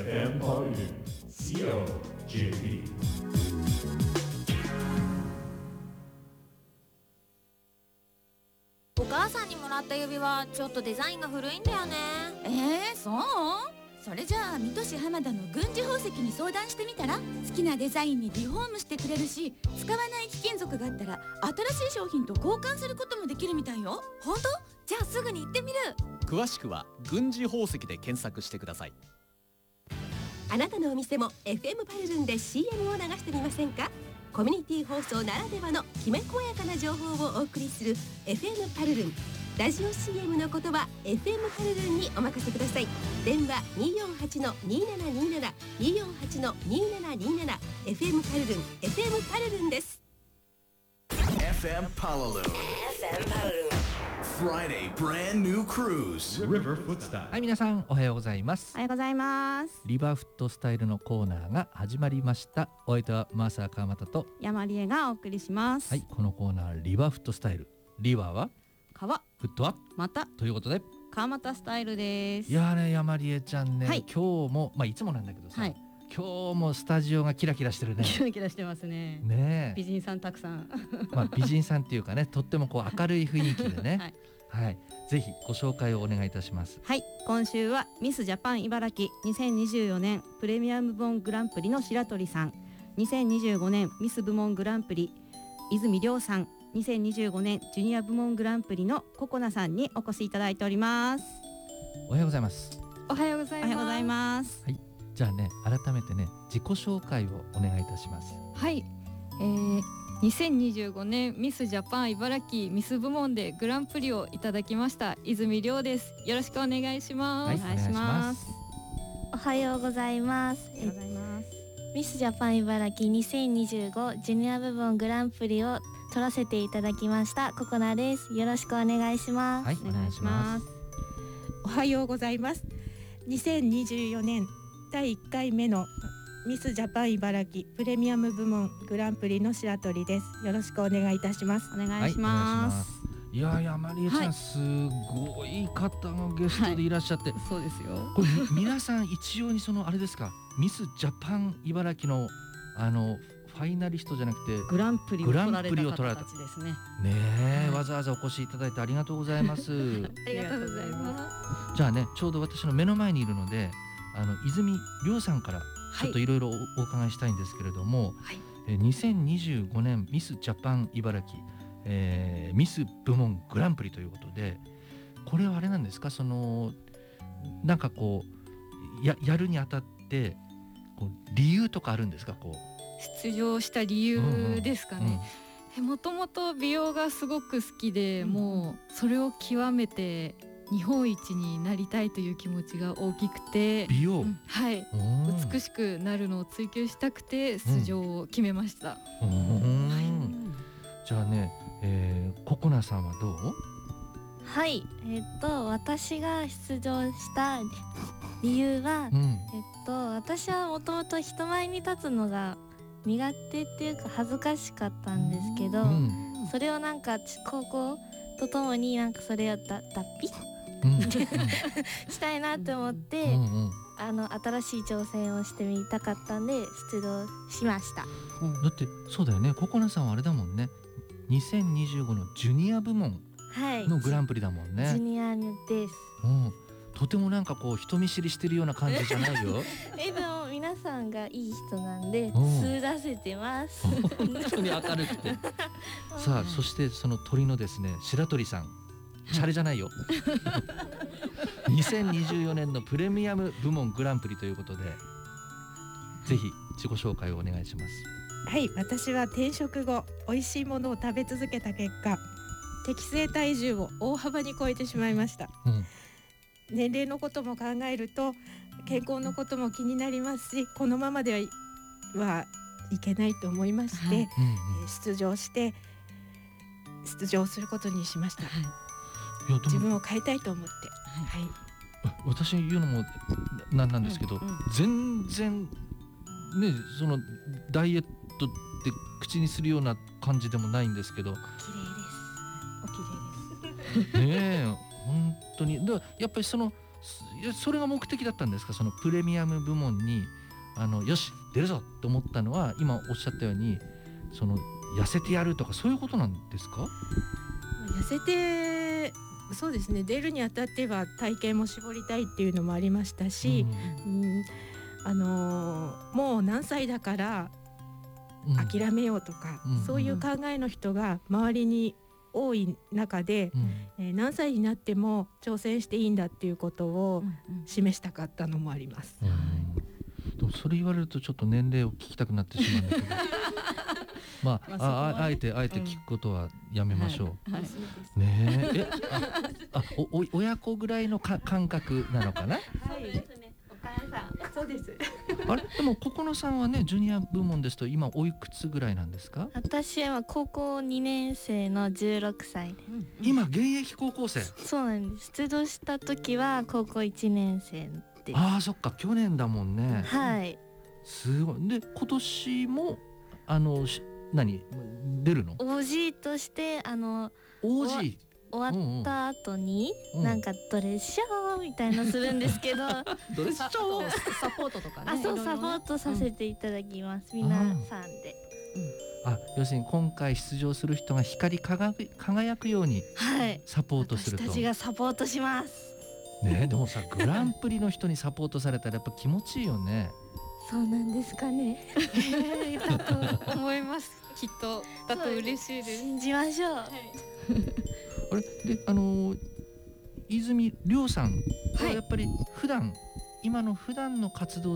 FM パルル COJP。 お母さんにもらった指輪ちょっとデザインが古いんだよね。 そう？それじゃあ水戸市浜田の軍事宝石に相談してみたら？好きなデザインにリフォームしてくれるし、使わない貴金属があったら新しい商品と交換することもできるみたいよ。 本当？じゃあすぐに行ってみる。 詳しくは軍事宝石で検索してください。 あなたのお店も FM パルルンで CM を流してみませんか？コミュニティ放送ならではのきめ細やかな情報をお送りする FM パルルン。ラジオ CM の言葉 FM パルルンにお任せください。電話 248-2727 248-2727 FM パルルン FM パルルンです。 FM Palulu Friday brand new cruise River Footstyle。 はい、皆さんおはようございます。 おはようございます。 リバーフットスタイルのコーナーが始まりました。お相手はマーサー川又と、 山里恵がお送りします。 はい、このコーナーリバーフットスタイル、リバーは川、 フットはまたということで、 川又スタイルです。 いやーね、山里恵ちゃんね、 はい今日もいつもなんだけどさ、 はい、 今日もスタジオがキラキラしてるね。 キラキラしてますね。 ね美人さんたくさん美人さんっていうかね、とってもこう明るい雰囲気でねはい、 はい、ぜひご紹介をお願いいたします。 はい、今週はミスジャパン茨城2024年プレミアム部門グランプリの白鳥さん、2025年ミス部門グランプリ泉亮さん、2025年ジュニア部門グランプリのココナさんにお越しいただいております。 おはようございます。 おはようございます。 おはようございます。 はい、じゃあね、改めてね、自己紹介をお願いいたします。 はい、2025年ミスジャパン茨城ミス部門でグランプリをいただきました泉亮です。よろしくお願いします。 はい、お願いします。 おはようございます。ミスジャパン茨城2025ジュニア部門グランプリを取らせていただきましたココナです。よろしくお願いします。 はい、お願いします。 おはようございます。2024年第1回目のミスジャパン茨城プレミアム部門グランプリの白鳥です。よろしくお願いいたします。 お願いします。 いやー、山里恵ちゃん、はい、すごい方がゲストでいらっしゃって、 そうですよ。 これ皆さん一様にそのあれですか、ミスジャパン茨城のファイナリストじゃなくてグランプリを取られた方たちですね。 ねえ、わざわざお越しいただいてありがとうございます。 ありがとうございます。 じゃあね、ちょうど私の目の前にいるので、泉亮さんからちょっといろいろお伺いしたいんですけれども、はい、2025年ミスジャパン茨城、ミス部門グランプリということで、これはあれなんですか、そのなんかこう やるにあたってこう理由とかあるんですか？こう出場した理由ですかね。もともと美容がすごく好きで、もうそれを極めて日本一になりたいという気持ちが大きくて、 美容、 はい、美しくなるのを追求したくて出場を決めました。 じゃあね、ココナさんはどう？ はい、私が出場した理由は、私はもともと人前に立つのが苦手っていうか恥ずかしかったんですけど、それをなんか高校とともになんかそれを脱皮したいなと思って、新しい挑戦をしてみたかったんで出場しました。 だってそうだよね、ココナさんはあれだもんね、2025のジュニア部門のグランプリだもんね。 ジュニアです。 とてもなんかこう人見知りしてるような感じじゃないよ。 でも皆さんがいい人なんで数出せてます。 本当に明るくてさあ、そしてその鳥のですね、白鳥さん、シャレじゃないよ。2024年のプレミアム部門グランプリということで、ぜひ自己紹介をお願いします。 はい、私は転職後美味しいものを食べ続けた結果、適正体重を大幅に超えてしまいました。年齢のことも考えると健康のことも気になりますし、このままではいけないと思いまして、出場することにしました。自分を変えたいと思って、 私言うのもなんですけど、全然ね、そのダイエットって口にするような感じでもないんですけど、 綺麗です。お綺麗です。 ねえ、本当に。だからやっぱりそのいやそれが目的だったんですか？そのプレミアム部門によし出るぞと思ったのは、今おっしゃったようにその痩せてやるとかそういうことなんですか？ 痩せてそうですね、出るにあたっては体型も絞りたいっていうのもありましたし、もう何歳だから諦めようとか、そういう考えの人が周りに多い中で、何歳になっても挑戦していいんだっていうことを示したかったのもあります。 でもそれ言われるとちょっと年齢を聞きたくなってしまうんだけどまあ、あえて聞くことはやめましょう、ねえ親子ぐらいの感覚なのかな。 そうです。 あれでもここのさんはね、ジュニア部門ですと今おいくつぐらいなんですか？ 私は高校2年生の16歳です。 今現役高校生？ そうなんです。出場した時は高校1年生です。 ああそっか、去年だもんね。 はい。 すごい。で今年も何出るの ？OG として OG 終わった後になんかドレッショーみたいなするんですけどドレッショーサポートとかね。 そうサポートさせていただきます、皆さんで。 要するに今回出場する人が光り輝くようにサポートすると。 私たちがサポートしますね。でもさグランプリの人にサポートされたらやっぱ気持ちいいよね。 そうなんですかね。 だと思います。きっとだと嬉しいです。 信じましょう。 あれで泉亮さんはやっぱり今の普段の活動